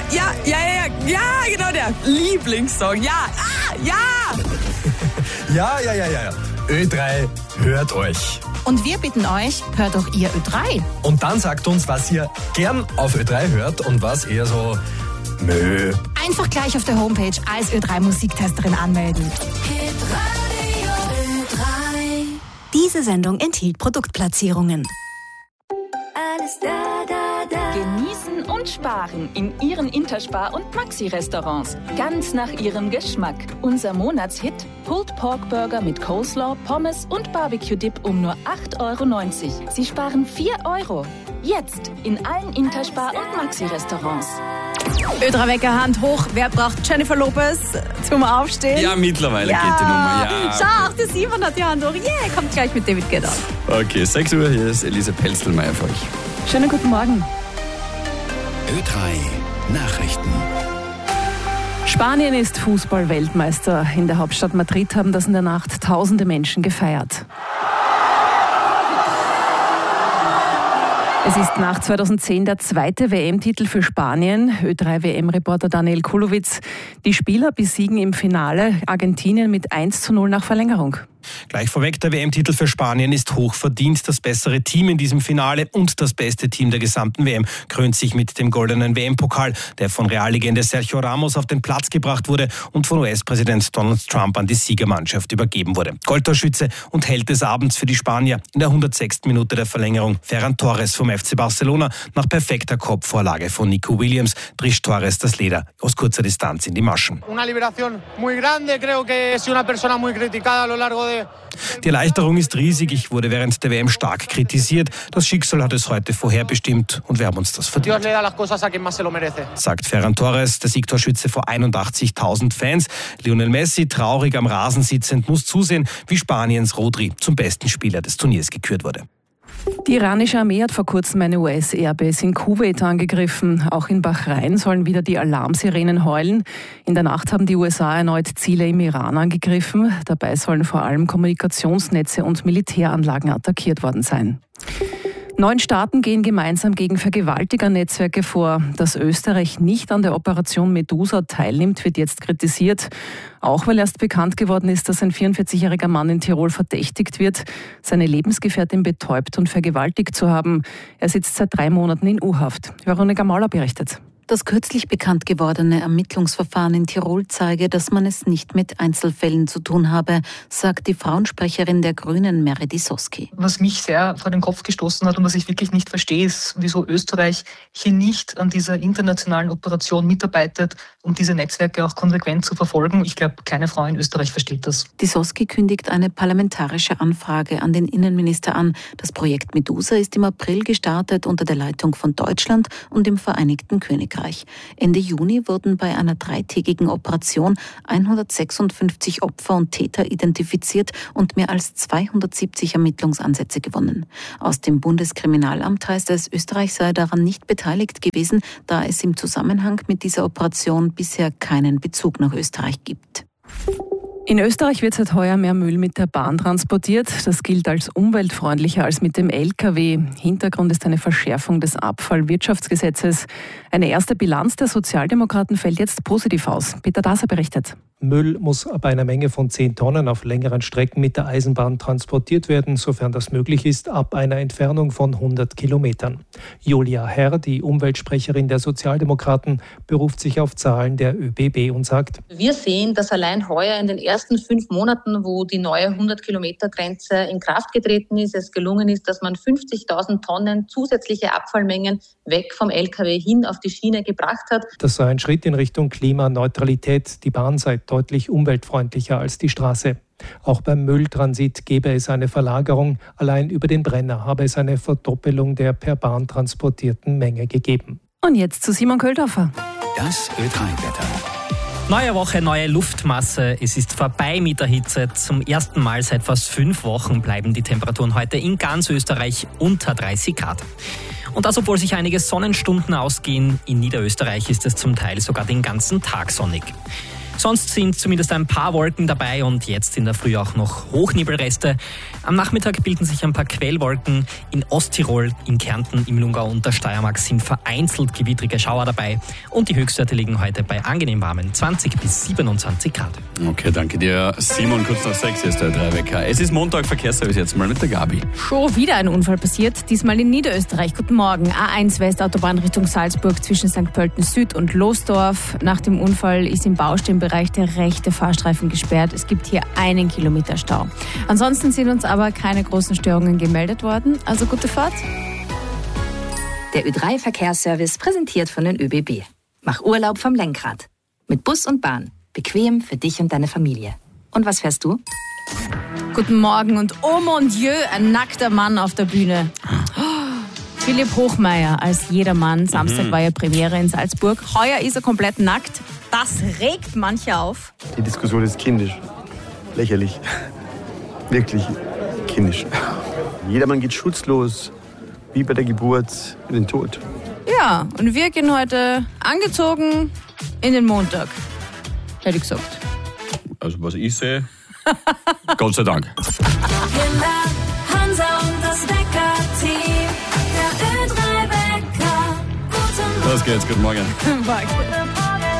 genau der Lieblingssong. Ja. Ja. Ö3 hört euch. Und wir bitten euch, hört auch ihr Ö3. Und dann sagt uns, was ihr gern auf Ö3 hört und was eher so Mö. Einfach gleich auf der Homepage als Ö3 Musiktesterin anmelden. Diese Sendung enthielt Produktplatzierungen. Alles da. Genießen und sparen in Ihren Interspar- und Maxi-Restaurants. Ganz nach Ihrem Geschmack. Unser Monatshit: Pulled Pork Burger mit Coleslaw, Pommes und Barbecue-Dip um nur 8,90 €. Sie sparen 4 €. Jetzt in allen Interspar- und Maxi-Restaurants. Ö3 Wecker, Hand hoch. Wer braucht Jennifer Lopez zum Aufstehen? Ja, mittlerweile geht die Nummer. Ja. Schau, auch der Simon hat die Hand hoch. Kommt gleich mit David Guetta. Okay, 6 Uhr, hier ist Elise Pelzelmeier für euch. Schönen guten Morgen. Ö3 Nachrichten. Spanien ist Fußball-Weltmeister. In der Hauptstadt Madrid haben das in der Nacht tausende Menschen gefeiert. Es ist nach 2010 der zweite WM-Titel für Spanien. Ö3-WM-Reporter Daniel Kulowitz. Die Spieler besiegen im Finale Argentinien mit 1:0 nach Verlängerung. Gleich vorweg, der WM-Titel für Spanien ist hochverdient. Das bessere Team in diesem Finale und das beste Team der gesamten WM krönt sich mit dem goldenen WM-Pokal, der von Reallegende Sergio Ramos auf den Platz gebracht wurde und von US-Präsident Donald Trump an die Siegermannschaft übergeben wurde. Goldtorschütze und Held des Abends für die Spanier in der 106. Minute der Verlängerung. Ferran Torres vom FC Barcelona. Nach perfekter Kopfvorlage von Nico Williams trischt Torres das Leder aus kurzer Distanz in die Maschen. Una liberación muy grande, creo que he sido una persona muy criticada a lo largo de. Die Erleichterung ist riesig. Ich wurde während der WM stark kritisiert. Das Schicksal hat es heute vorherbestimmt und wir haben uns das verdient, sagt Ferran Torres, der Siegtorschütze vor 81.000 Fans. Lionel Messi, traurig am Rasen sitzend, muss zusehen, wie Spaniens Rodri zum besten Spieler des Turniers gekürt wurde. Die iranische Armee hat vor kurzem eine US-Airbase in Kuwait angegriffen. Auch in Bahrain sollen wieder die Alarmsirenen heulen. In der Nacht haben die USA erneut Ziele im Iran angegriffen. Dabei sollen vor allem Kommunikationsnetze und Militäranlagen attackiert worden sein. 9 Staaten gehen gemeinsam gegen Vergewaltigernetzwerke vor. Dass Österreich nicht an der Operation Medusa teilnimmt, wird jetzt kritisiert. Auch weil erst bekannt geworden ist, dass ein 44-jähriger Mann in Tirol verdächtigt wird, seine Lebensgefährtin betäubt und vergewaltigt zu haben. Er sitzt seit 3 Monaten in U-Haft. Veronika Mauler berichtet. Das kürzlich bekannt gewordene Ermittlungsverfahren in Tirol zeige, dass man es nicht mit Einzelfällen zu tun habe, sagt die Frauensprecherin der Grünen, Meredi Soski. Was mich sehr vor den Kopf gestoßen hat und was ich wirklich nicht verstehe, ist, wieso Österreich hier nicht an dieser internationalen Operation mitarbeitet, um diese Netzwerke auch konsequent zu verfolgen. Ich glaube, keine Frau in Österreich versteht das. Die Soski kündigt eine parlamentarische Anfrage an den Innenminister an. Das Projekt Medusa ist im April gestartet unter der Leitung von Deutschland und dem Vereinigten Königreich. Ende Juni wurden bei einer 3-tägigen Operation 156 Opfer und Täter identifiziert und mehr als 270 Ermittlungsansätze gewonnen. Aus dem Bundeskriminalamt heißt es, Österreich sei daran nicht beteiligt gewesen, da es im Zusammenhang mit dieser Operation bisher keinen Bezug nach Österreich gibt. In Österreich wird seit heuer mehr Müll mit der Bahn transportiert. Das gilt als umweltfreundlicher als mit dem Lkw. Hintergrund ist eine Verschärfung des Abfallwirtschaftsgesetzes. Eine erste Bilanz der Sozialdemokraten fällt jetzt positiv aus. Peter Daser berichtet. Müll muss bei einer Menge von 10 Tonnen auf längeren Strecken mit der Eisenbahn transportiert werden, sofern das möglich ist, ab einer Entfernung von 100 Kilometern. Julia Herr, die Umweltsprecherin der Sozialdemokraten, beruft sich auf Zahlen der ÖBB und sagt: Wir sehen, dass allein heuer in den ersten 5 Monaten, wo die neue 100-Kilometer-Grenze in Kraft getreten ist, es gelungen ist, dass man 50.000 Tonnen zusätzliche Abfallmengen weg vom Lkw hin auf die Schiene gebracht hat. Das sei ein Schritt in Richtung Klimaneutralität. Die Bahn sei deutlich umweltfreundlicher als die Straße. Auch beim Mülltransit gäbe es eine Verlagerung. Allein über den Brenner habe es eine Verdoppelung der per Bahn transportierten Menge gegeben. Und jetzt zu Simon Köldorfer. Das Ö3-Wetter. Neue Woche, neue Luftmasse. Es ist vorbei mit der Hitze. Zum ersten Mal seit fast 5 Wochen bleiben die Temperaturen heute in ganz Österreich unter 30 Grad. Und das, obwohl sich einige Sonnenstunden ausgehen. In Niederösterreich ist es zum Teil sogar den ganzen Tag sonnig. Sonst sind zumindest ein paar Wolken dabei und jetzt in der Früh auch noch Hochnebelreste. Am Nachmittag bilden sich ein paar Quellwolken. In Osttirol, in Kärnten, im Lungau und der Steiermark sind vereinzelt gewittrige Schauer dabei. Und die Höchstwerte liegen heute bei angenehm warmen 20 bis 27 Grad. Okay, danke dir, Simon. Kurz nach 6 ist der 3-Wecker. Es ist Montag, Verkehrsservice jetzt mal mit der Gabi. Schon wieder ein Unfall passiert, diesmal in Niederösterreich. Guten Morgen. A1 Westautobahn Richtung Salzburg zwischen St. Pölten Süd und Losdorf. Nach dem Unfall ist im Baustellenbereich der rechte Fahrstreifen gesperrt. Es gibt hier 1 Kilometer Stau. Ansonsten sind uns aber keine großen Störungen gemeldet worden. Also gute Fahrt. Der Ö3 Verkehrsservice präsentiert von den ÖBB. Mach Urlaub vom Lenkrad. Mit Bus und Bahn. Bequem für dich und deine Familie. Und was fährst du? Guten Morgen und oh mon Dieu, ein nackter Mann auf der Bühne. Philipp Hochmeier als Jedermann. Samstag war ja Premiere in Salzburg. Heuer ist er komplett nackt. Das regt manche auf. Die Diskussion ist kindisch. Lächerlich. Wirklich kindisch. Jedermann geht schutzlos, wie bei der Geburt, in den Tod. Ja, und wir gehen heute angezogen in den Montag. Hätte ich gesagt. Also was ich sehe, Gott sei Dank. Hansa und das Wecker-Team. Der Ö3-Wecker. Guten Morgen. Los geht's, guten Morgen. Morgen.